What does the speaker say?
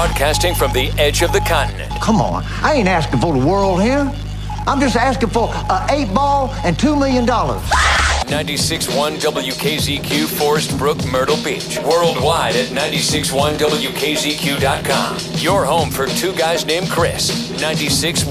Broadcasting from the edge of the continent. Come on, I ain't asking for the world here. I'm just asking for an 8-ball and $2 million. 96.1 WKZQ, Forest Brook, Myrtle Beach. Worldwide at 96.1WKZQ.com. Your home for two guys named Chris. 96.1